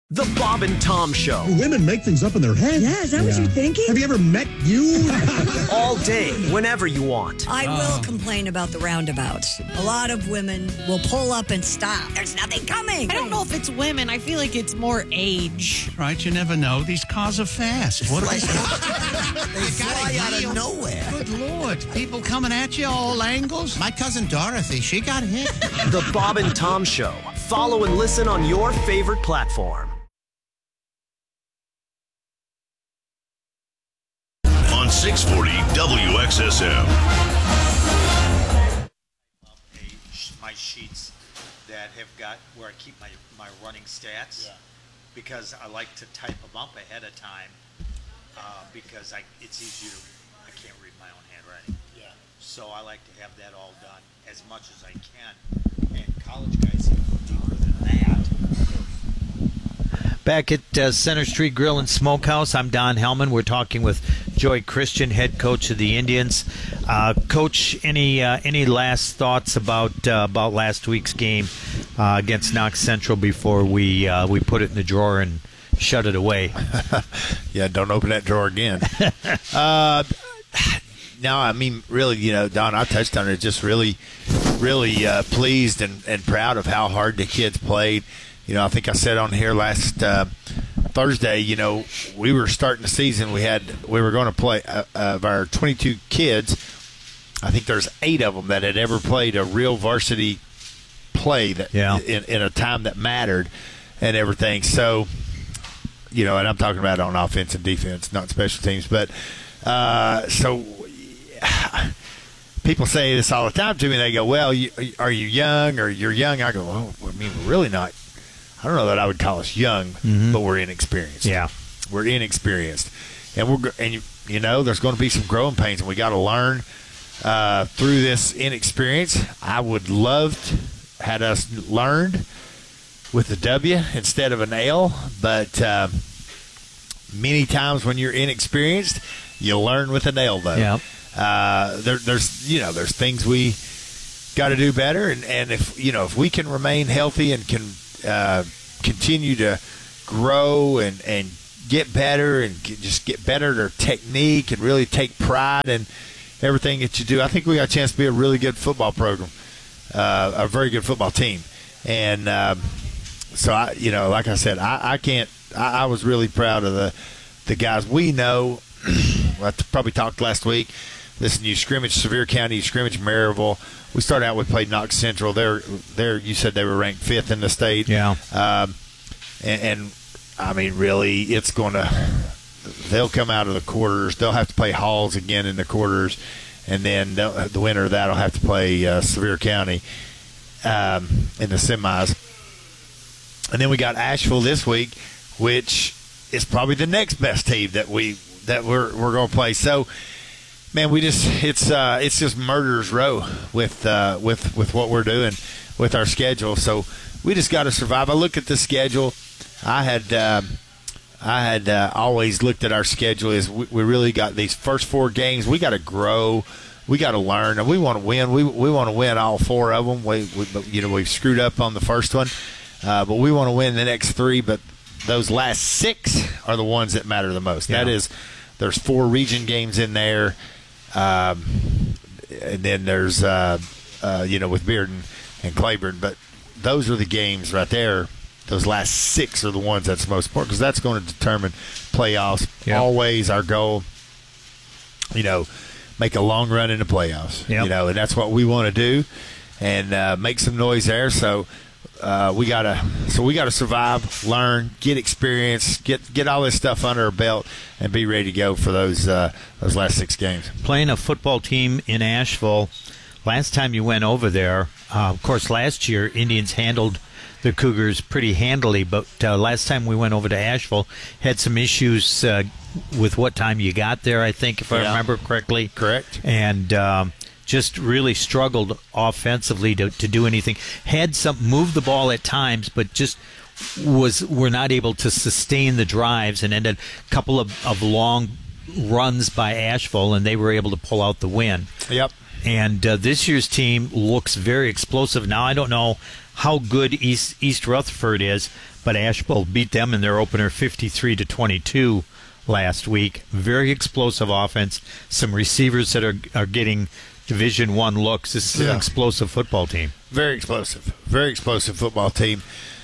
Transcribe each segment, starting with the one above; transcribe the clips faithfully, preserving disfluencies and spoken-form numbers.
The Bob and Tom Show. Women make things up in their head. Yeah, is that yeah. what you're thinking? Have you ever met you? All day, whenever you want. I oh. will complain about the roundabouts. A lot of women will pull up and stop. There's nothing coming. I don't know if it's women. I feel like it's more age. Right, you never know. These cars are fast. What like, they fly out of nowhere. Good Lord. People coming at you, all angles. My cousin Dorothy, she got hit. The Bob and Tom Show. Follow and listen on your favorite platform. On six forty W X S M. My sheets that have got where I keep my, my running stats yeah. because I like to type them up ahead of time uh, because I it's easier to, I can't read my own handwriting. Yeah. So I like to have that all done as much as I can. And college guys even go deeper than that. Back at uh, Center Street Grill and Smokehouse, I'm Don Hellman. We're talking with Joey Christian, head coach of the Indians. Uh, coach, any uh, any last thoughts about uh, about last week's game uh, against Knox Central before we uh, we put it in the drawer and shut it away? Yeah, don't open that drawer again. uh, no, I mean, really, you know, Don, I touched on it. Just really, really uh, pleased and, and proud of how hard the kids played. You know, I think I said on here last uh, Thursday, you know, we were starting the season. We had we were going to play uh, of our twenty-two kids. I think there's eight of them that had ever played a real varsity play that yeah. in, in a time that mattered and everything. So, you know, and I'm talking about on offense and defense, not special teams. But uh, so people say this all the time to me. They go, well, you, are you young or you're young? I go, well, I mean, we're really not. I don't know that I would call us young, mm-hmm. but we're inexperienced. Yeah, we're inexperienced, and we're and you, you know there's going to be some growing pains, and we got to learn uh, through this inexperience. I would love to had us learned with a W instead of an L, but uh, many times when you're inexperienced, you learn with an L though. Yeah. Uh, there, there's you know there's things we got to do better, and, and if you know if we can remain healthy and can. Uh, continue to grow and, and get better and get, just get better at our technique and really take pride in everything that you do. I think we got a chance to be a really good football program, uh, a very good football team. And um, so, I, you know, like I said, I, I can't I, I was really proud of the, the guys we know. I probably talked last week. Listen, you scrimmage Sevier County, you scrimmage Maryville. We started out, we played Knox Central. They're, they're, you said they were ranked fifth in the state. Yeah. Um, and, and, I mean, really, it's going to – they'll come out of the quarters. They'll have to play Halls again in the quarters. And then the winner of that will have to play uh, Sevier County um, in the semis. And then we got Asheville this week, which is probably the next best team that, we, that we're, we're going to play. So – man, we just it's uh, it's just murderer's row with uh, with with what we're doing with our schedule. So we just got to survive. I look at the schedule. I had uh, I had uh, always looked at our schedule as we, we really got these first four games. We got to grow. We got to learn, and we want to win. We we want to win all four of them. We, we you know we've screwed up on the first one, uh, but we want to win the next three. But those last six are the ones that matter the most. Yeah. That is, there's four region games in there. Um, and then there's, uh, uh, you know, with Bearden and Claiborne. But those are the games right there. Those last six are the ones that's most important because that's going to determine playoffs. Yep. Always our goal, you know, make a long run in the playoffs. Yep. You know, and that's what we want to do and uh, make some noise there. So uh, we gotta, so we gotta survive, learn, get experience, get get all this stuff under our belt, and be ready to go for those uh, those last six games. Playing a football team in Asheville. Last time you went over there, uh, of course, last year Indians handled the Cougars pretty handily, but uh, last time we went over to Asheville, had some issues uh, with what time you got there. I think, if yeah. I remember correctly, correct, and. Um, just really struggled offensively to, to do anything. Had some moved the ball at times, but just was were not able to sustain the drives, and ended a couple of, of long runs by Asheville, and they were able to pull out the win. Yep. And uh, this year's team looks very explosive. Now, I don't know how good East East Rutherford is, but Asheville beat them in their opener fifty-three to twenty-two last week. Very explosive offense. Some receivers that are are getting Division One looks. This is Yeah. an explosive football team. Very explosive. Very explosive football team.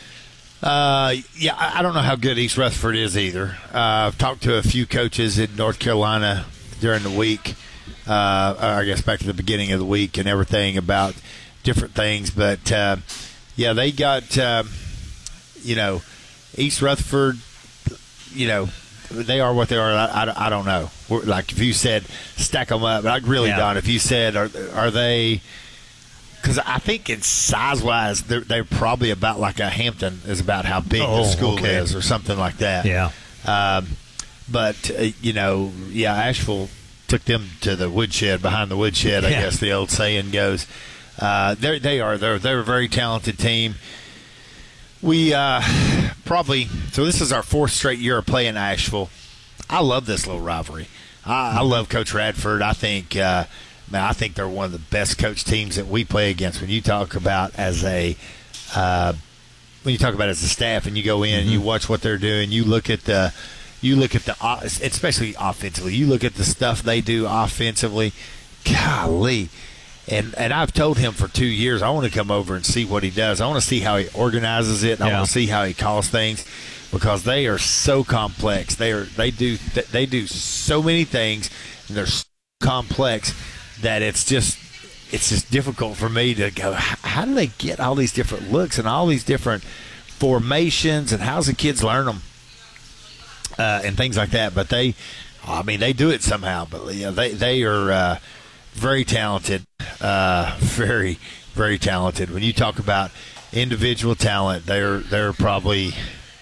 Uh, yeah, I I don't know how good East Rutherford is either. Uh, I've talked to a few coaches in North Carolina during the week. Uh, I guess back to the beginning of the week and everything about different things. But, uh, yeah, they got, uh, you know, East Rutherford, you know, they are what they are. I, I, I don't know. We're, like if you said stack them up, I really Yeah. don't. If you said, are, are they – because I think in size-wise, they're, they're probably about like a Hampton is about how big Oh, the school okay. is or something like that. Yeah. Um, but, uh, you know, yeah, Asheville took them to the woodshed, behind the woodshed, I Yeah. guess the old saying goes. Uh, they they are. They're, they're a very talented team. We uh, probably – so this is our fourth straight year of playing Asheville. I love this little rivalry. I, I love Coach Radford. I think uh, – man, I think they're one of the best coach teams that we play against. When you talk about as a uh, – when you talk about as a staff and you go in and you watch what they're doing, you look at the – you look at the – especially offensively. You look at the stuff they do offensively. Golly. And and I've told him for two years, I want to come over and see what he does. I want to see how he organizes it. And I Yeah. want to see how he calls things because they are so complex. They are they do they do so many things, and they're so complex that it's just it's just difficult for me to go. How do they get all these different looks and all these different formations, and how's the kids learn them uh, and things like that? But they, I mean, they do it somehow. But yeah, they they are. Uh, Very talented, uh, very, very talented. When you talk about individual talent, they're they're probably,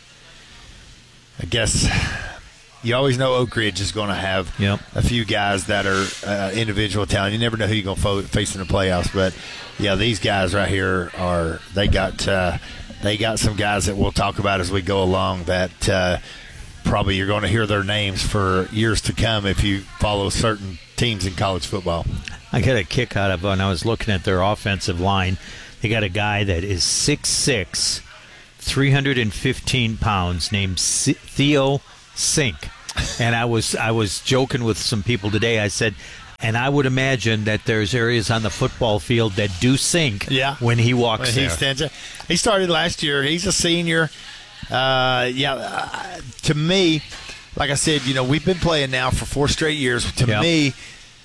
I guess, you always know Oak Ridge is going to have Yep. a few guys that are uh, individual talent. You never know who you're going to fo- face in the playoffs, but yeah, these guys right here are they got uh, they got some guys that we'll talk about as we go along that. Uh, Probably you're going to hear their names for years to come if you follow certain teams in college football. I got a kick out of when I was looking at their offensive line. They got a guy that is six six, three hundred fifteen pounds named C- Theo Sink. And I was I was joking with some people today. I said, and I would imagine that there's areas on the football field that do sink Yeah. when he walks When he there. stands up. He started last year. He's a senior. Uh, yeah, uh, to me, like I said, you know, we've been playing now for four straight years. To Yeah. me,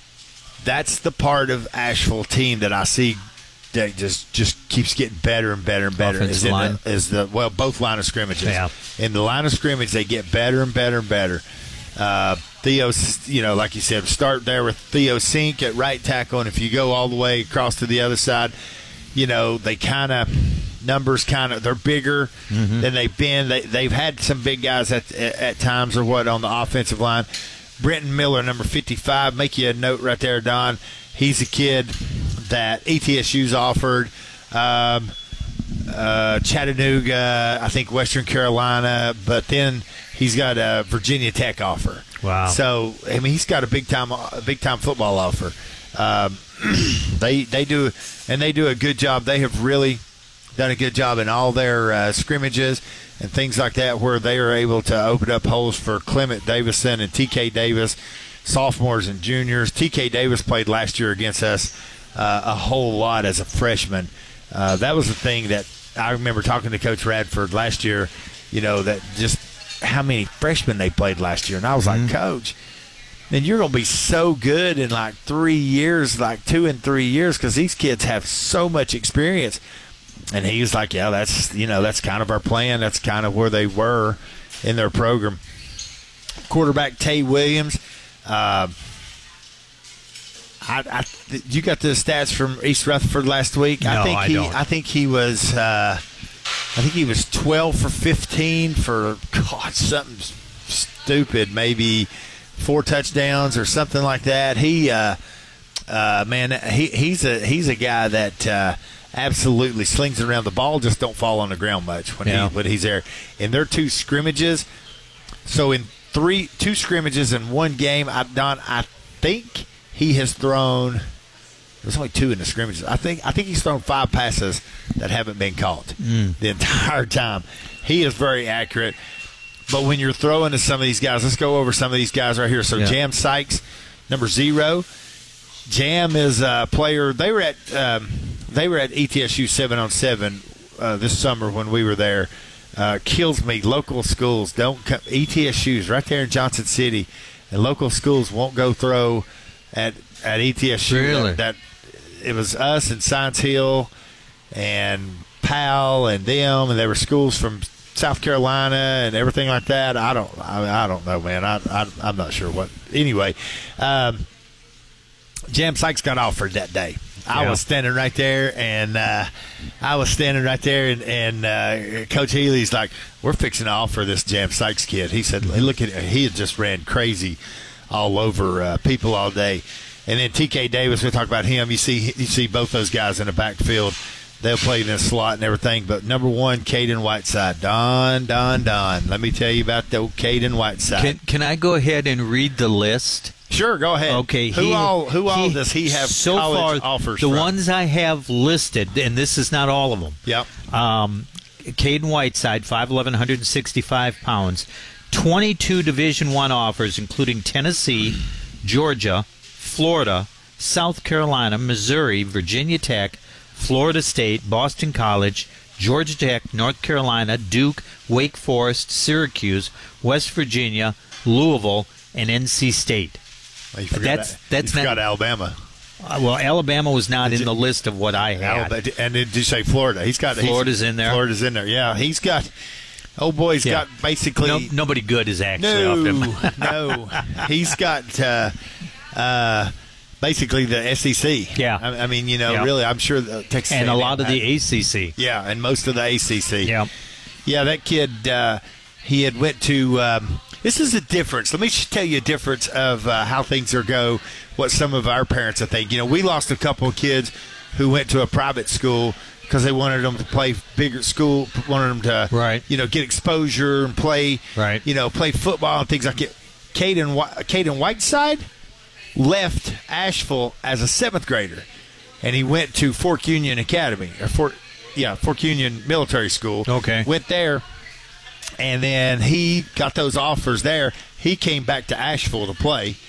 that's the part of Asheville team that I see that just just keeps getting better and better and better. Offensive Is in line. The, is the well, both line of scrimmages. Yeah. In the line of scrimmage, they get better and better and better. Uh, Theo, you know, like you said, start there with Theo Sink at right tackle, and if you go all the way across to the other side, you know, they kind of numbers kind of they're bigger Mm-hmm. than they've been. They they've had some big guys at at times or what on the offensive line. Brenton Miller, number fifty-five. Make you a note right there, Don. He's a kid that E T S U's offered. Um, uh, Chattanooga, I think Western Carolina, but then he's got a Virginia Tech offer. Wow. So I mean, he's got a big time a big time football offer. Um, they they do and they do a good job. They have really done a good job in all their uh, scrimmages and things like that, where they are able to open up holes for Clement Davison and T K Davis, sophomores and juniors. T K Davis played last year against us uh, a whole lot as a freshman. Uh, that was the thing that I remember talking to Coach Radford last year, you know, that just how many freshmen they played last year. And I was like, Coach, then you're going to be so good in like three years, like two and three years, because these kids have so much experience. And he was like, yeah, that's, you know, that's kind of our plan. That's kind of where they were in their program. Quarterback Tay Williams. Uh, I, I, you got the stats from East Rutherford last week. No, I think I he, don't. I think he was, uh, I think he was twelve for fifteen for God something stupid, maybe four touchdowns or something like that. He, uh, uh, man, he he's a he's a guy that uh, absolutely slings it around. The ball just don't fall on the ground much when Yeah. he when he's there. In their two scrimmages, so in three two scrimmages in one game, I Don, I think he has thrown. There's only two in the scrimmages. I think I think he's thrown five passes that haven't been caught mm. the entire time. He is very accurate. But when you're throwing to some of these guys, let's go over some of these guys right here. So yeah. Jam Sykes, number zero. Jam is a player. They were at um, they were at E T S U seven on seven uh, this summer when we were there. Uh, kills me. Local schools don't come. E T S U's right there in Johnson City, and local schools won't go throw at at E T S U. Really? That, that it was us and Science Hill and Powell and them, and there were schools from South Carolina and everything like that. I don't, I, I don't know, man. I, I, I'm not sure what. Anyway, um, Jam Sykes got offered that day. I yeah. was standing right there, and uh, I was standing right there, and, and uh, Coach Healy's like, "We're fixing to offer this Jam Sykes kid." He said, hey, "Look at it. He had just ran crazy all over uh, people all day." And then T K Davis, we talk about him. You see, you see both those guys in the backfield. They'll play in a slot and everything. But number one, Caden Whiteside. Don, Don, Don. Let me tell you about the old Caden Whiteside. Can, can I go ahead and read the list? Sure, go ahead. Okay. Who he, all Who all he, does he have so college far, offers the from? ones I have listed, and this is not all of them. Yep. Um, Caden Whiteside, five eleven, one hundred sixty-five pounds. twenty-two Division One offers, including Tennessee, Georgia, Florida, South Carolina, Missouri, Virginia Tech, Florida State, Boston College, Georgia Tech, North Carolina, Duke, Wake Forest, Syracuse, West Virginia, Louisville, and N C State. Well, you forgot, that's that's you not forgot Alabama. Uh, well, Alabama was not Did in you, the list of what I had. Alabama, and did you say Florida? He's got Florida's he's, in there. Florida's in there. Yeah, he's got. Oh boy's yeah. got basically no, nobody good is actually no, off him. no. He's got. Uh, uh, Basically, the S E C. Yeah. I, I mean, you know, yeah. really, I'm sure the Texas and A and M a lot of had, the A C C. Yeah, and most of the A C C. Yeah. Yeah, that kid, uh, he had went to. Um, this is a difference. Let me just tell you a difference of uh, how things are go. What some of our parents are thinking. You know, we lost a couple of kids who went to a private school because they wanted them to play bigger school, wanted them to, right. you know, get exposure and play, right. you know, play football and things like it. Caden, Caden Whiteside left Asheville as a seventh grader, and he went to Fork Union Academy, or Fort, yeah, Fork Union Military School. Okay. Went there, and then he got those offers there. He came back to Asheville to play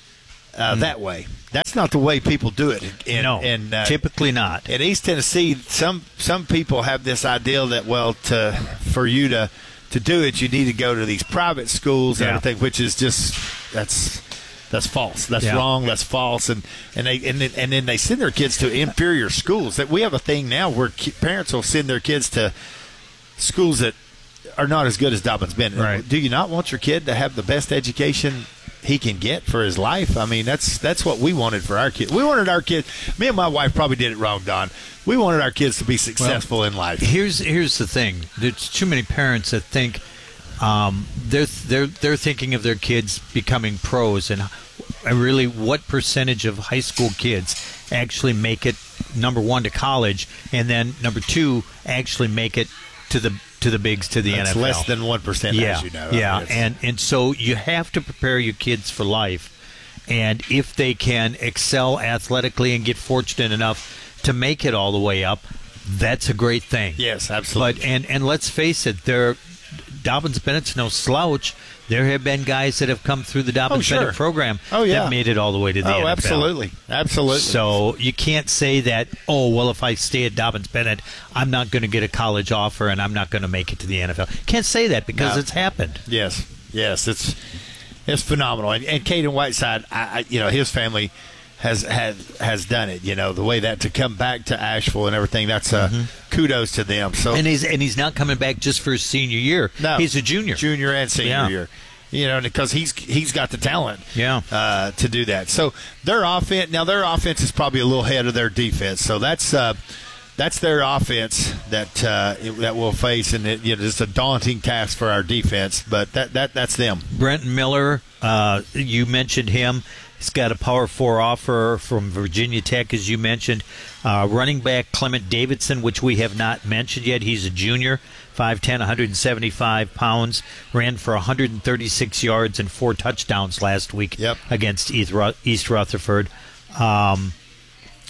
uh, mm. that way. That's not the way people do it. In, no, in, uh, typically not. In East Tennessee, some some people have this idea that, well, to for you to to do it, you need to go to these private schools and yeah. everything, which is just that's. That's false. That's yeah. wrong. That's false. And and they and then, and then they send their kids to inferior schools. That we have a thing now where ki- parents will send their kids to schools that are not as good as Dobbins Bennett. Right. Do you not want your kid to have the best education he can get for his life? I mean, that's that's what we wanted for our kids. We wanted our kids. Me and my wife probably did it wrong, Don. We wanted our kids to be successful well, in life. Here's here's the thing. There's too many parents that think. Um, they're they're they're thinking of their kids becoming pros, and really, what percentage of high school kids actually make it number one to college, and then number two actually make it to the to the bigs to the That's N F L? Less than one percent, yeah, as you know. Yeah, I mean, and and so you have to prepare your kids for life, and if they can excel athletically and get fortunate enough to make it all the way up, that's a great thing. Yes, absolutely. But and and let's face it, they're. Dobbins Bennett's no slouch. There have been guys that have come through the Dobbins oh, sure. Bennett program oh, yeah. that made it all the way to the oh, N F L. absolutely. Absolutely. So you can't say that, oh, well, if I stay at Dobbins Bennett, I'm not going to get a college offer and I'm not going to make it to the N F L. Can't say that because no. it's happened. Yes. Yes. It's it's phenomenal. And, and Caden Whiteside, I, I, you know, his family has has has done it. You know, the way that to come back to Asheville and everything. That's uh, mm-hmm. kudos to them. So and he's and he's not coming back just for his senior year. No, he's a junior, junior and senior yeah. year. You know, because he's he's got the talent. Yeah. Uh, to do that. So their offense now their offense is probably a little ahead of their defense. So that's. Uh, That's their offense that uh, that we'll face, and it, you know, it's a daunting task for our defense. But that, that that's them. Brenton Miller, uh, you mentioned him. He's got a Power Four offer from Virginia Tech, as you mentioned. Uh, running back Clement Davidson, which we have not mentioned yet. He's a junior, five ten, one hundred seventy-five pounds. Ran for one hundred thirty-six yards and four touchdowns last week yep. against East Rutherford. Um,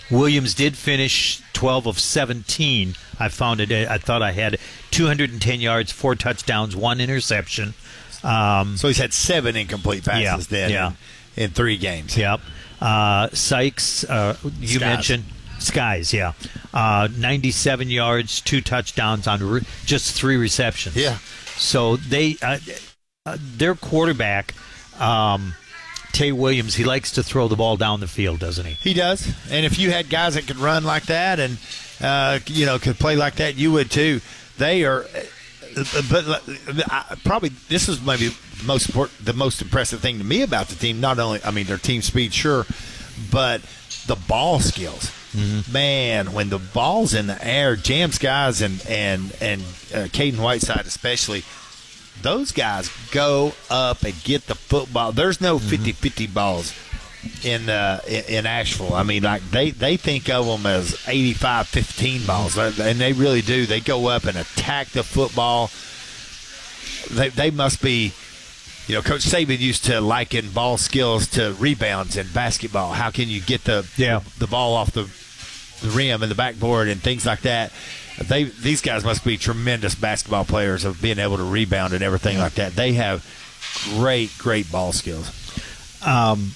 Williams did finish twelve of seventeen. I found it. I thought I had two hundred ten yards, four touchdowns, one interception. Um, so he's had seven incomplete passes yeah, then yeah. In, in three games. Yep. Uh, Sykes, uh, you Skies. mentioned. Skies, yeah. Uh, ninety-seven yards, two touchdowns on re- just three receptions. Yeah. So they, uh, uh, their quarterback, um, Tay Williams, he likes to throw the ball down the field, doesn't he? He does. And if you had guys that could run like that and, uh, you know, could play like that, you would too. They are... But uh, probably this is maybe most important, the most impressive thing to me about the team. Not only, I mean, their team speed, sure, but the ball skills. Mm-hmm. Man, when the ball's in the air, Jams guys and and and uh, Caden Whiteside especially, those guys go up and get the football. There's no fifty-fifty balls in uh, in Asheville. I mean, like they, they think of them as eighty-five fifteen balls, and they really do. They go up and attack the football. They they must be, you know, Coach Saban used to liken ball skills to rebounds in basketball. How can you get the yeah. the ball off the the rim and the backboard and things like that? They these guys must be tremendous basketball players of being able to rebound and everything like that. They have great great ball skills. Um.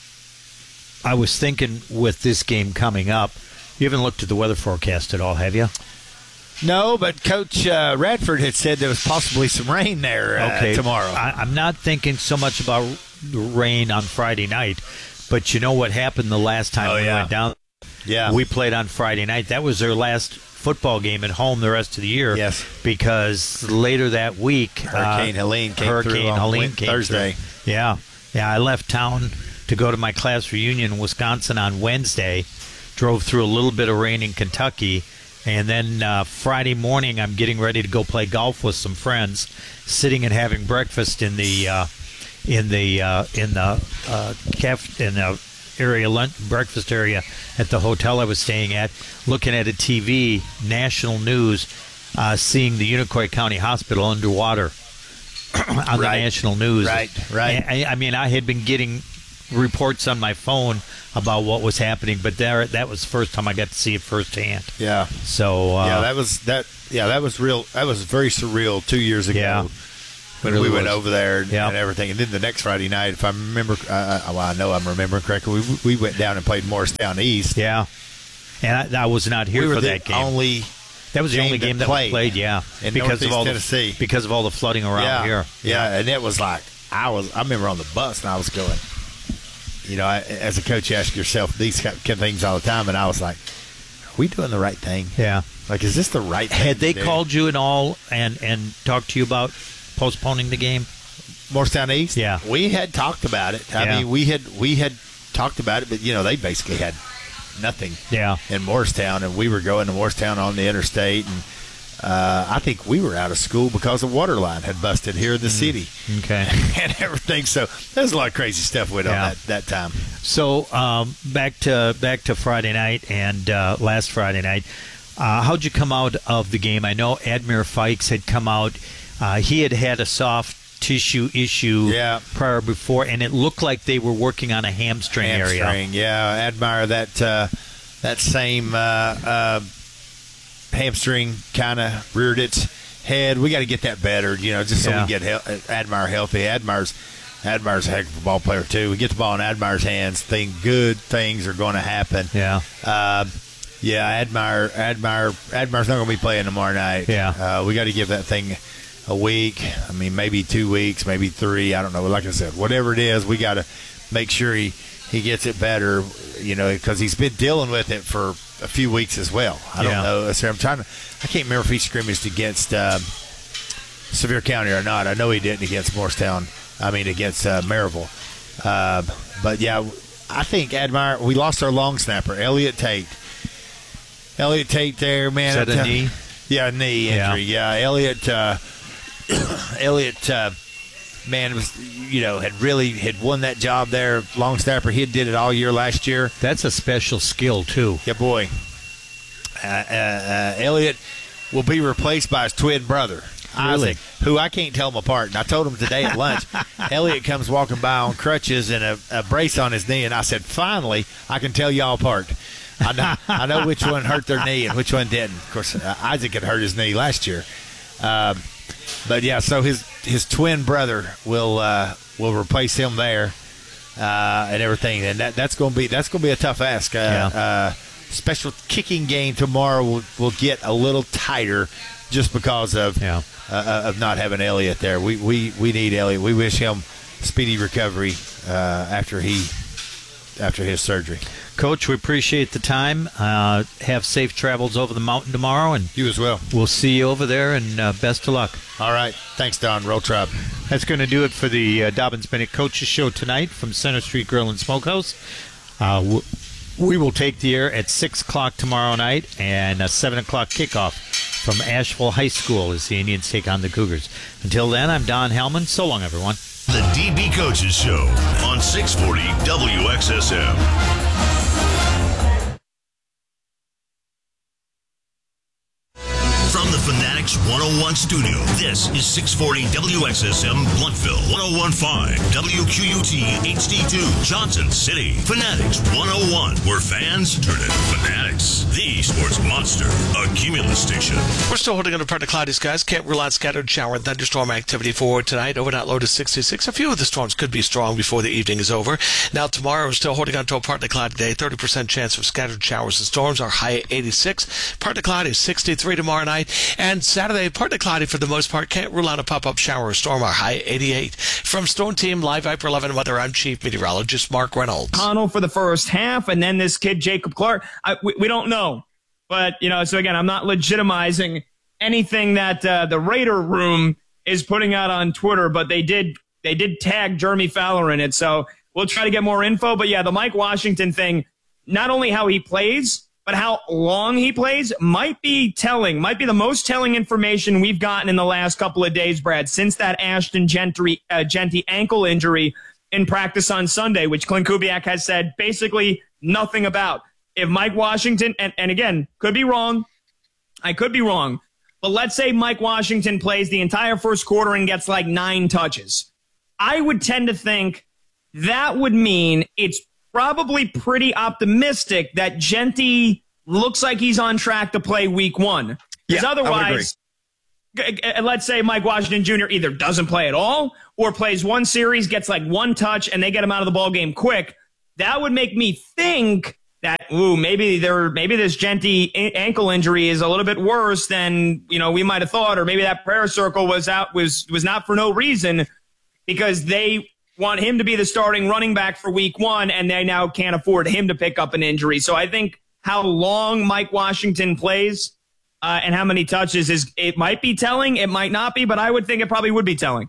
I was thinking with this game coming up, you haven't looked at the weather forecast at all, have you? No, but Coach uh, Radford had said there was possibly some rain there uh, okay. tomorrow. I, I'm not thinking so much about rain on Friday night, but you know what happened the last time oh, we yeah. went down? Yeah. We played on Friday night. That was their last football game at home the rest of the year. Yes. Because later that week, Hurricane uh, Helene came Hurricane through on Helene came Thursday. Through. Yeah. Yeah, I left town to go to my class reunion in Wisconsin on Wednesday, drove through a little bit of rain in Kentucky, and then uh, Friday morning I'm getting ready to go play golf with some friends, sitting and having breakfast in the uh, in the uh, in the uh, caf- in the area lunch breakfast area at the hotel I was staying at, looking at a T V, national news, uh, seeing the Unicoi County Hospital underwater on right. the national news. Right, right. I, I mean, I had been getting reports on my phone about what was happening, but there that was the first time I got to see it firsthand. Yeah. So uh, yeah, that was that. Yeah, that was real. That was very surreal two years ago. Yeah. When really we went was. over there and, Yep. and everything, and then the next Friday night, if I remember, uh, well, I know I'm remembering correctly, we we went down and played Morristown East. Yeah, and I, I was not here we were for the that game. Only that was the game only that game that played we played. Yeah, in because Northeast of all Tennessee. the because of all the flooding around yeah, here. Yeah, and it was like I was. I remember on the bus, and I was going. You know, I, as a coach, you ask yourself these kind of things all the time, and I was like, "Are we doing the right thing? Yeah, like, is this the right thing?" Had they to do? called you at all and and talked to you about postponing the game? Morristown East? Yeah. We had talked about it. I Yeah. mean, we had we had talked about it, but, you know, they basically had nothing Yeah. in Morristown, and we were going to Morristown on the interstate, and uh, I think we were out of school because the water line had busted here in the city. Okay. And everything. So there's a lot of crazy stuff went Yeah. on that, that time. So um, back to back to Friday night and uh, last Friday night. Uh, how'd you come out of the game? I know Admir Fikes had come out. Uh, he had had a soft tissue issue Yeah. prior before, and it looked like they were working on a hamstring, area. Hamstring, yeah. Admire that uh, that same uh, uh, hamstring kind of reared its head. We got to get that better, you know, just so Yeah. we get hel- Admire healthy. Admire's Admire's a heck of a ball player too. We get the ball in Admire's hands, thing good things are going to happen. Yeah. Uh, yeah, Admire, Admire, Admire's not going to be playing tomorrow night. Yeah. Uh, we got to give that thing a week. I mean, maybe two weeks, maybe three. I don't know. Like I said, whatever it is, we got to make sure he, he gets it better, you know, because he's been dealing with it for a few weeks as well. I Yeah. don't know. So I'm trying to, I can't remember if he scrimmaged against um, Sevier County or not. I know he didn't against Morristown. I mean, against uh, Maryville. Uh, but, yeah, I think Admire, we lost our long snapper, Elliot Tate. Elliot Tate there, man. Is that a uh, knee? Yeah, knee injury. Yeah, yeah Elliot, uh, Elliot, uh, man, was you know had really had won that job there. Long snapper, he did it all year last year. That's a special skill too. Yeah, boy. Uh, uh, uh, Elliot will be replaced by his twin brother, Really? Isaac, who I can't tell them apart. And I told him today at lunch. Elliot comes walking by on crutches and a, a brace on his knee, and I said, "Finally, I can tell y'all apart." I know, I know which one hurt their knee and which one didn't. Of course, uh, Isaac had hurt his knee last year. Um, but, yeah, so his his twin brother will uh, will replace him there uh, and everything. And that, that's going to be that's gonna be a tough ask. Uh, Yeah. uh, special kicking game tomorrow will, will get a little tighter just because of Yeah. uh, of not having Elliott there. We, we, we need Elliott. We wish him speedy recovery uh, after he after his surgery. Coach, we appreciate the time. Uh, have safe travels over the mountain tomorrow, and You as well. we'll see you over there, and uh, best of luck. All right. Thanks, Don. Roll Tribe. That's going to do it for the uh, Dobbins Bennett Coaches Show tonight from Center Street Grill and Smokehouse. Uh, w- we will take the air at six o'clock tomorrow night and a seven o'clock kickoff from Asheville High School as the Indians take on the Cougars. Until then, I'm Don Hellman. So long, everyone. The D B Coaches Show on six forty W X S M. From the Fanatics one oh one studio, this is six forty W X S M Bluntville, one oh one point five W Q U T H D two Johnson City. Fanatics one oh one, where fans turn into fanatics. The sports monster, a Cumulus station. We're still holding on to partly cloudy skies. Can't rule out scattered shower and thunderstorm activity for tonight. Overnight low to sixty-six. A few of the storms could be strong before the evening is over. Now tomorrow, we're still holding on to a partly cloudy day. thirty percent chance of scattered showers and storms. Our high at eighty-six. Partly cloudy, sixty-three tomorrow night. And Saturday, partly cloudy for the most part. Can't rule out a pop-up shower or storm. Our high at eighty-eight. From Storm Team Live Viper eleven Weather, I'm Chief Meteorologist Mark Reynolds. Connell for the first half, and then this kid, Jacob Clark. I, we, we don't know. But, you know, so again, I'm not legitimizing anything that uh, the Raider room is putting out on Twitter, but they did they did tag Jeremy Fowler in it. So we'll try to get more info. But, yeah, the Mike Washington thing, not only how he plays, but how long he plays might be telling, might be the most telling information we've gotten in the last couple of days, Brad, since that Ashton Gentry, uh, Genty ankle injury in practice on Sunday, which Clint Kubiak has said basically nothing about. If Mike Washington, and, and again, could be wrong, I could be wrong, but let's say Mike Washington plays the entire first quarter and gets like nine touches. I would tend to think that would mean it's probably pretty optimistic that Genty looks like he's on track to play week one. Because Yeah, otherwise, g- g- let's say Mike Washington Junior either doesn't play at all or plays one series, gets like one touch, and they get him out of the ballgame quick. That would make me think that, ooh, maybe there, maybe this Genty a- ankle injury is a little bit worse than, you know, we might have thought, or maybe that prayer circle was out, was, was not for no reason, because they want him to be the starting running back for week one, and they now can't afford him to pick up an injury. So I think how long Mike Washington plays uh, and how many touches is, it might be telling, it might not be, but I would think it probably would be telling.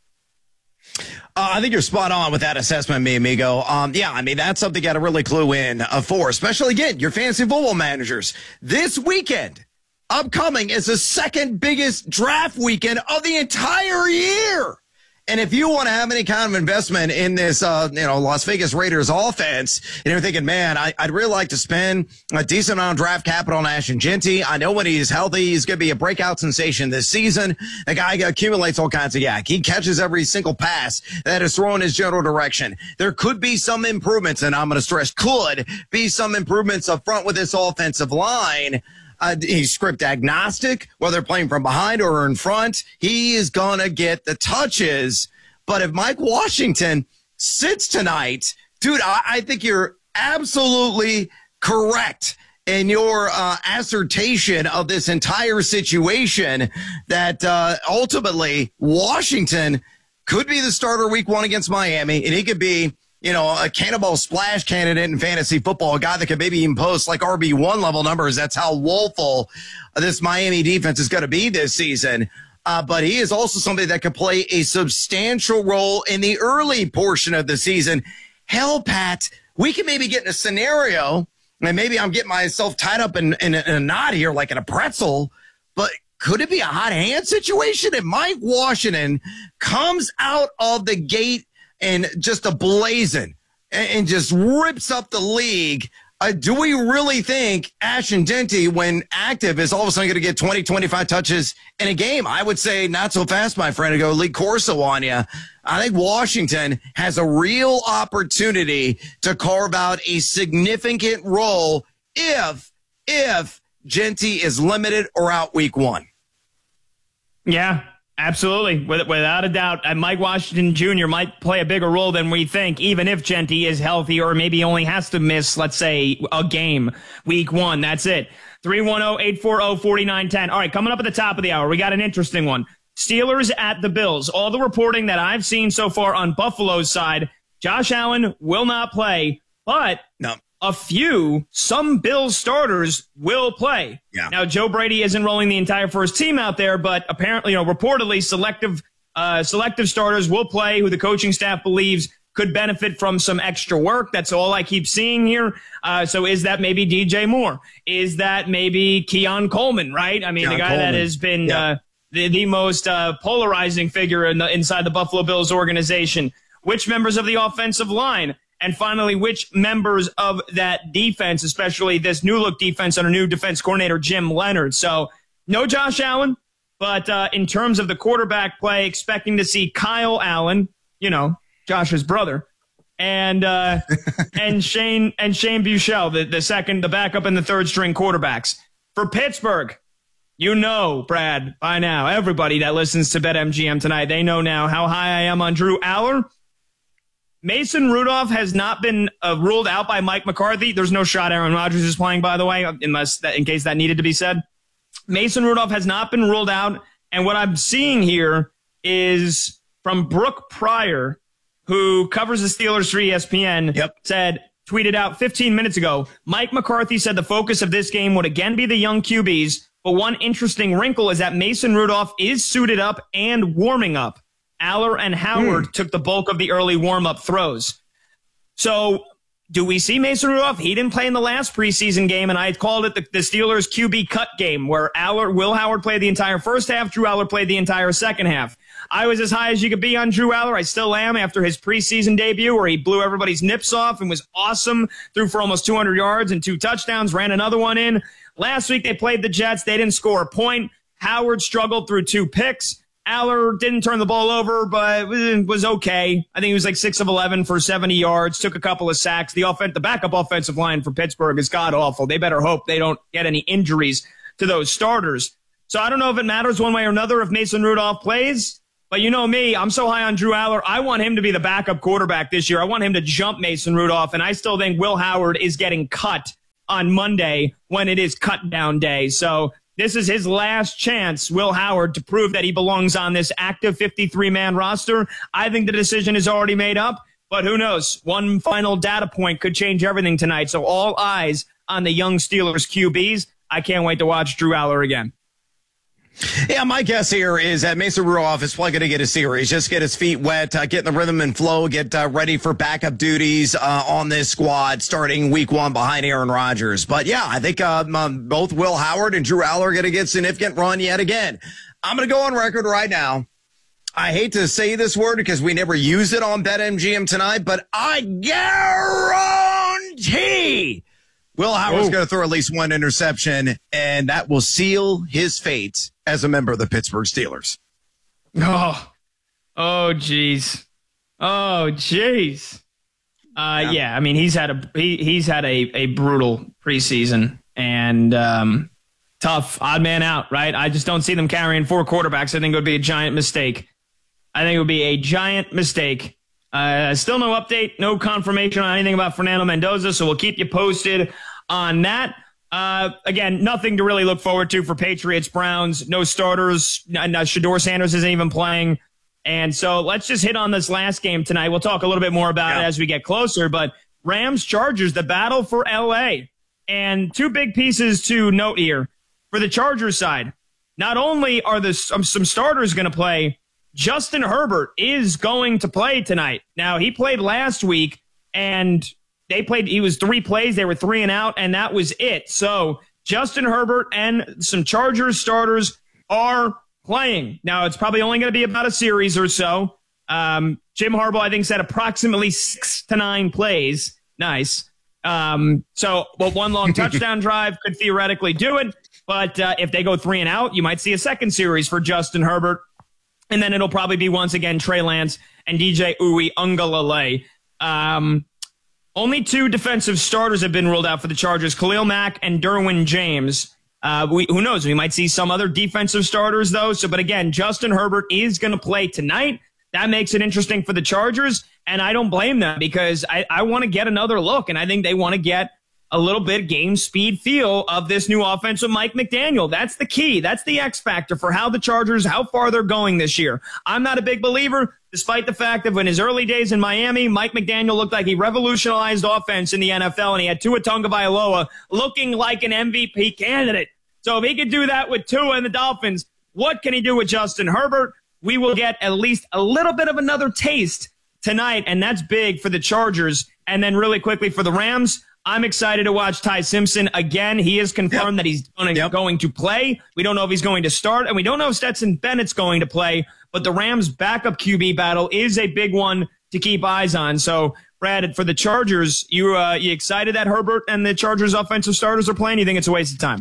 Uh, I think you're spot on with that assessment, mi amigo. Um, yeah, I mean, that's something you got to really clue in uh, for, especially, again, your fantasy football managers. This weekend, upcoming, is the second biggest draft weekend of the entire year. And if you want to have any kind of investment in this, uh, you know, Las Vegas Raiders offense, and you're thinking, man, I, I'd really like to spend a decent amount of draft capital on Ashton Genty. I know when he's healthy, he's going to be a breakout sensation this season. The guy accumulates all kinds of yak. He catches every single pass that is thrown in his general direction. There could be some improvements, and I'm going to stress could be some improvements up front with this offensive line. Uh, he's script agnostic, whether playing from behind or in front. He is going to get the touches. But if Mike Washington sits tonight, dude, I, I think you're absolutely correct in your uh, assertion of this entire situation that uh, ultimately Washington could be the starter week one against Miami, and he could be, you know, a cannonball splash candidate in fantasy football, a guy that could maybe even post like R B one level numbers. That's how woeful this Miami defense is going to be this season. Uh, but he is also somebody that could play a substantial role in the early portion of the season. Hell, Pat, we can maybe get in a scenario, and maybe I'm getting myself tied up in, in, a, in a knot here like in a pretzel, but could it be a hot hand situation if Mike Washington comes out of the gate and just a blazing and, and just rips up the league? Uh, do we really think Ashton Genty, when active, is all of a sudden going to get twenty, twenty-five touches in a game? I would say not so fast, my friend, to go Lee Corso on you. I think Washington has a real opportunity to carve out a significant role if, if Genty is limited or out week one. Yeah, absolutely. With, without a doubt, uh, Mike Washington Junior might play a bigger role than we think, even if Genty is healthy or maybe only has to miss, let's say, a game week one. That's it. three one zero, eight four zero, four nine one zero. All right, coming up at the top of the hour, we got an interesting one. Steelers at the Bills. All the reporting that I've seen so far on Buffalo's side, Josh Allen will not play, but no. a few, some Bills starters will play. Yeah. Now, Joe Brady isn't rolling the entire first team out there, but apparently, you know, reportedly selective uh, selective starters will play who the coaching staff believes could benefit from some extra work. That's all I keep seeing here. Uh, so is that maybe D J Moore? Is that maybe Keon Coleman, right? I mean, Keon the guy Coleman. that has been Yeah. uh, the, the most uh, polarizing figure in the, inside the Buffalo Bills organization. Which members of the offensive line? And finally, which members of that defense, especially this new look defense under new defense coordinator Jim Leonard? So no Josh Allen, but uh, in terms of the quarterback play, expecting to see Kyle Allen, you know, Josh's brother, and uh, and Shane and Shane Buechele, the, the second, the backup and the third string quarterbacks. For Pittsburgh, you know, Brad, by now, everybody that listens to BetMGM tonight, they know now how high I am on Drew Aller. Mason Rudolph has not been uh, ruled out by Mike McCarthy. There's no shot Aaron Rodgers is playing, by the way, unless that, in case that needed to be said. Mason Rudolph has not been ruled out. And what I'm seeing here is from Brooke Pryor, who covers the Steelers for E S P N, yep. said, tweeted out fifteen minutes ago, Mike McCarthy said the focus of this game would again be the young Q Bs. But one interesting wrinkle is that Mason Rudolph is suited up and warming up. Aller and Howard mm. took the bulk of the early warm-up throws. So do we see Mason Rudolph? He didn't play in the last preseason game, and I called it the, the Steelers Q B cut game, where Aller, Will Howard played the entire first half, Drew Aller played the entire second half. I was as high as you could be on Drew Aller. I still am after his preseason debut, where he blew everybody's nips off and was awesome, threw for almost two hundred yards and two touchdowns, ran another one in. Last week they played the Jets. They didn't score a point. Howard struggled through two picks. Aller didn't turn the ball over, but was okay. I think he was like six of eleven for seventy yards, took a couple of sacks. The offen- the backup offensive line for Pittsburgh is god-awful. They better hope they don't get any injuries to those starters. So I don't know if it matters one way or another if Mason Rudolph plays, but you know me, I'm so high on Drew Aller. I want him to be the backup quarterback this year. I want him to jump Mason Rudolph, and I still think Will Howard is getting cut on Monday when it is cut down day. So this is his last chance, Will Howard, to prove that he belongs on this active fifty-three man roster. I think the decision is already made up, but who knows? One final data point could change everything tonight. So all eyes on the young Steelers Q Bs. I can't wait to watch Drew Aller again. Yeah, my guess here is that Mason Rudolph is probably going to get a series, just get his feet wet, uh, get in the rhythm and flow, get uh, ready for backup duties uh, on this squad starting week one behind Aaron Rodgers. But yeah, I think uh, um, both Will Howard and Drew Aller are going to get significant run yet again. I'm going to go on record right now. I hate to say this word because we never use it on BetMGM tonight, but I guarantee Will Howard's going to throw at least one interception, and that will seal his fate as a member of the Pittsburgh Steelers. Oh, oh, geez. Oh, geez. Uh, yeah. yeah, I mean, he's had a he, he's had a, a brutal preseason and um, tough, odd man out, right? I just don't see them carrying four quarterbacks. I think it would be a giant mistake. I think it would be a giant mistake. Uh, still no update, no confirmation on anything about Fernando Mendoza, so we'll keep you posted on that. Uh, again, nothing to really look forward to for Patriots, Browns, no starters. No, Shedeur Sanders isn't even playing. And so let's just hit on this last game tonight. We'll talk a little bit more about yeah. it as we get closer. But Rams, Chargers, the battle for L A. And two big pieces to note here. For the Chargers side, not only are the, some, some starters going to play, Justin Herbert is going to play tonight. Now, he played last week, and they played, he was three plays. They were three and out, and that was it. So Justin Herbert and some Chargers starters are playing. Now, it's probably only going to be about a series or so. Um, Jim Harbaugh, I think, said approximately six to nine plays. Nice. Um, so well, one long touchdown drive could theoretically do it. But uh, if they go three and out, you might see a second series for Justin Herbert. And then it'll probably be once again Trey Lance and D J Uiagalelei. Um only two defensive starters have been ruled out for the Chargers, Khalil Mack and Derwin James. Uh, we, who knows? We might see some other defensive starters, though. So, but again, Justin Herbert is going to play tonight. That makes it interesting for the Chargers, and I don't blame them because I, I want to get another look, and I think they want to get a little bit game speed feel of this new offense with Mike McDaniel. That's the key. That's the X factor for how the Chargers, how far they're going this year. I'm not a big believer, despite the fact that in his early days in Miami, Mike McDaniel looked like he revolutionized offense in the N F L, and he had Tua Tagovailoa looking like an M V P candidate. So if he could do that with Tua and the Dolphins, what can he do with Justin Herbert? We will get at least a little bit of another taste tonight, and that's big for the Chargers. And then really quickly for the Rams, I'm excited to watch Ty Simpson again. He has confirmed yep. that he's going, yep. going to play. We don't know if he's going to start, and we don't know if Stetson Bennett's going to play, but the Rams' backup Q B battle is a big one to keep eyes on. So, Brad, for the Chargers, you uh, you excited that Herbert and the Chargers' offensive starters are playing? You think it's a waste of time?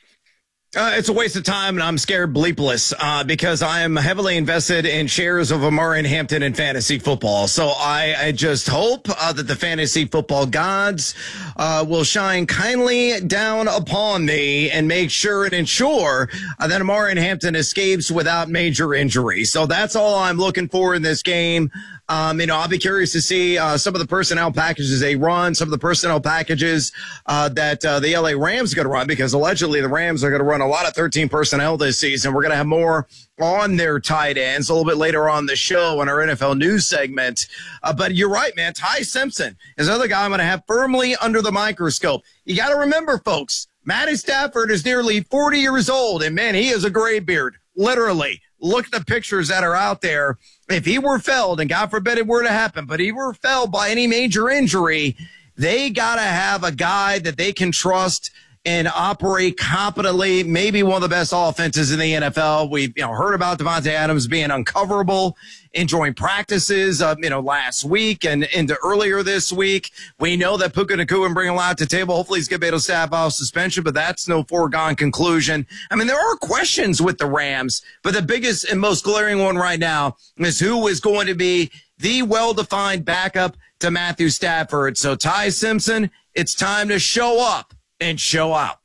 Uh, it's a waste of time, and I'm scared bleepless uh, because I am heavily invested in shares of Amari and Hampton in fantasy football. So I, I just hope uh, that the fantasy football gods uh, will shine kindly down upon me and make sure and ensure uh, that Amari and Hampton escapes without major injury. So that's all I'm looking for in this game. Um, you know, I'll be curious to see uh, some of the personnel packages they run, some of the personnel packages uh, that uh, the L A Rams are going to run, because allegedly the Rams are going to run a lot of thirteen personnel this season. We're going to have more on their tight ends a little bit later on the show in our N F L news segment. Uh, but you're right, man. Ty Simpson is another guy I'm going to have firmly under the microscope. You got to remember, folks, Matty Stafford is nearly forty years old, and, man, he is a gray beard, literally. Look at the pictures that are out there. If he were felled, and God forbid it were to happen, but he were felled by any major injury, they got to have a guy that they can trust and operate competently, maybe one of the best offenses in the N F L. We've you know, heard about Devontae Adams being uncoverable, enjoying practices uh, you know, last week and into earlier this week. We know that Puka Nacua bring a lot to the table. Hopefully he's going to be able to step off suspension, but that's no foregone conclusion. I mean, there are questions with the Rams, but the biggest and most glaring one right now is who is going to be the well-defined backup to Matthew Stafford. So Ty Simpson, it's time to show up and show out.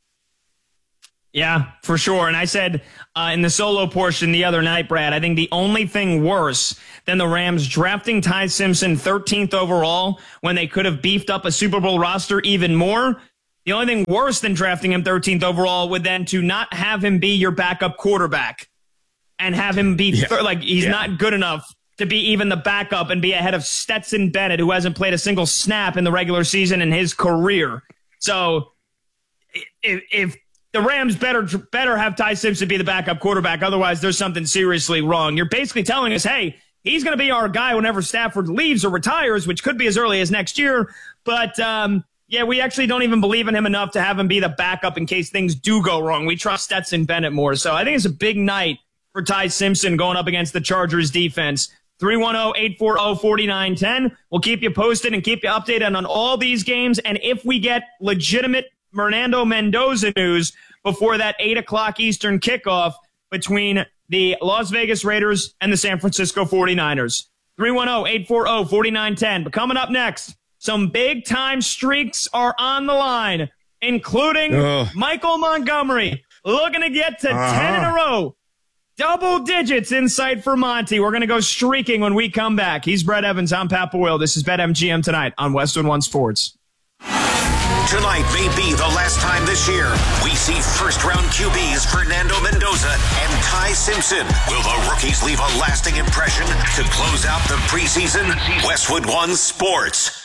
Yeah, for sure. And I said uh, in the solo portion the other night, Brad, I think the only thing worse than the Rams drafting Ty Simpson thirteenth overall when they could have beefed up a Super Bowl roster even more, the only thing worse than drafting him thirteenth overall would then to not have him be your backup quarterback and have him be yeah. thir- like he's yeah. not good enough to be even the backup and be ahead of Stetson Bennett, who hasn't played a single snap in the regular season in his career. So if, if the Rams better better have Ty Simpson be the backup quarterback, otherwise there's something seriously wrong. You're basically telling us, hey, he's going to be our guy whenever Stafford leaves or retires, which could be as early as next year. But, um, yeah, we actually don't even believe in him enough to have him be the backup in case things do go wrong. We trust Stetson Bennett more. So I think it's a big night for Ty Simpson going up against the Chargers defense. three one zero, eight four zero, four nine one zero. We'll keep you posted and keep you updated on all these games. And if we get legitimate Fernando Mendoza news before that eight o'clock Eastern kickoff between the Las Vegas Raiders and the San Francisco forty-niners. three one zero, eight four zero, four nine one zero. But coming up next, some big-time streaks are on the line, including Ugh. Michael Montgomery looking to get to uh-huh. ten in a row. Double digits in sight for Monty. We're going to go streaking when we come back. He's Brett Evans. I'm Pat Boyle. This is BetMGM Tonight on Westwood One Sports. Tonight may be the last time this year we see first-round Q Bs Fernando Mendoza and Ty Simpson. Will the rookies leave a lasting impression to close out the preseason? Westwood One Sports.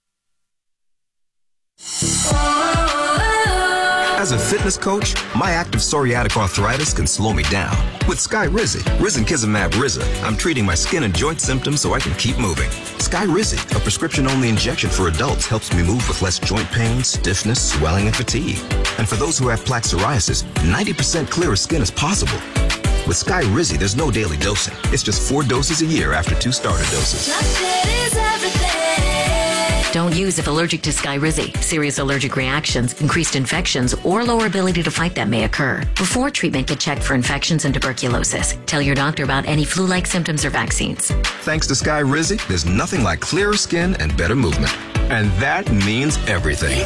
As a fitness coach, my active psoriatic arthritis can slow me down. With Skyrizi, Risankizumab Riza, I'm treating my skin and joint symptoms so I can keep moving. Skyrizi, a prescription-only injection for adults, helps me move with less joint pain, stiffness, swelling, and fatigue. And for those who have plaque psoriasis, ninety percent clearer skin is possible. With Skyrizi, there's no daily dosing. It's just four doses a year after two starter doses. Don't use if allergic to Skyrizi. Serious allergic reactions, increased infections, or lower ability to fight them may occur. Before treatment, get checked for infections and tuberculosis. Tell your doctor about any flu-like symptoms or vaccines. Thanks to Skyrizi, there's nothing like clearer skin and better movement. And that means everything.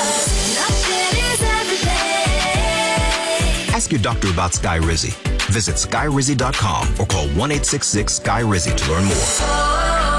Ask your doctor about Sky Rizzy. Visit sky rizzy dot com or call one eight six six Sky Rizzy to learn more.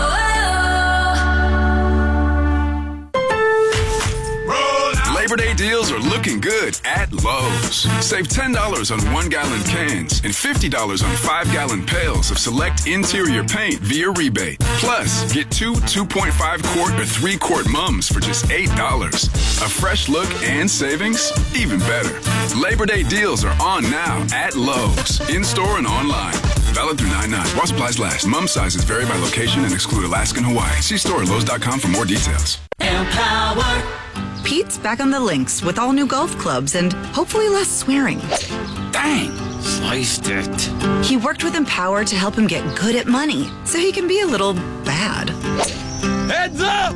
Labor Day deals are looking good at Lowe's. Save ten dollars on one-gallon cans and fifty dollars on five-gallon pails of select interior paint via rebate. Plus, get two two point five quart or three quart mums for just eight dollars. A fresh look and savings? Even better. Labor Day deals are on now at Lowe's, in-store and online. Valid through nine nine. While supplies last. Mum sizes vary by location and exclude Alaska and Hawaii. See store at Lowe's dot com for more details. Empower. Pete's back on the links with all new golf clubs and hopefully less swearing. Dang, sliced it. He worked with Empower to help him get good at money so he can be a little bad. Heads up!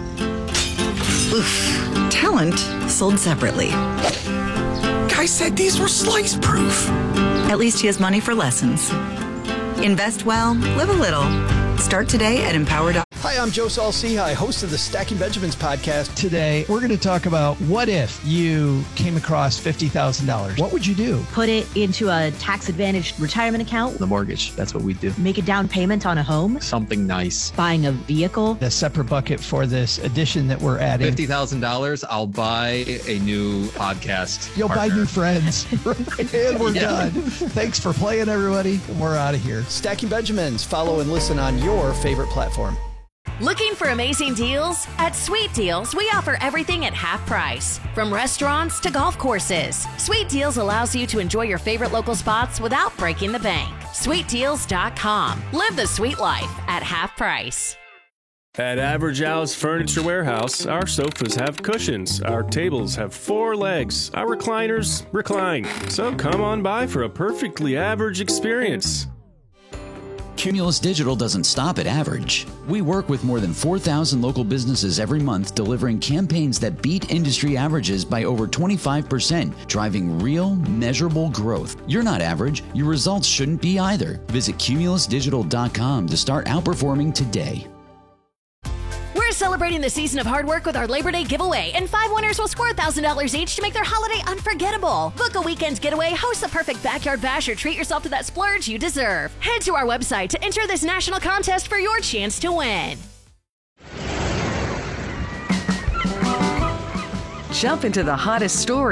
Oof. Talent sold separately. Guy said these were slice proof. At least he has money for lessons. Invest well, live a little. Start today at Empower dot com. Hi, I'm Joe Saul-Sehy, host of the Stacking Benjamins podcast. Today, we're going to talk about what if you came across fifty thousand dollars? What would you do? Put it into a tax-advantaged retirement account. The mortgage. That's what we do. Make a down payment on a home. Something nice. Buying a vehicle. The separate bucket for this edition that we're adding. fifty thousand dollars, I'll buy a new podcast. You'll partner. buy new friends. And we're Yeah. done. Thanks for playing, everybody. And we're out of here. Stacking Benjamins. Follow and listen on your favorite platform. Looking for amazing deals? At Sweet Deals, we offer everything at half price. From restaurants to golf courses, Sweet Deals allows you to enjoy your favorite local spots without breaking the bank. sweet deals dot com. Live the sweet life at half price. At Average Al's Furniture Warehouse, our sofas have cushions, our tables have four legs, our recliners recline. So come on by for a perfectly average experience. Cumulus Digital doesn't stop at average. We work with more than four thousand local businesses every month, delivering campaigns that beat industry averages by over twenty-five percent, driving real, measurable growth. You're not average. Your results shouldn't be either. Visit cumulus digital dot com to start outperforming today. We're celebrating the season of hard work with our Labor Day giveaway, and five winners will score one thousand dollars each to make their holiday unforgettable. Book a weekend getaway, host the perfect backyard bash, or treat yourself to that splurge you deserve. Head to our website to enter this national contest for your chance to win. Jump into the hottest story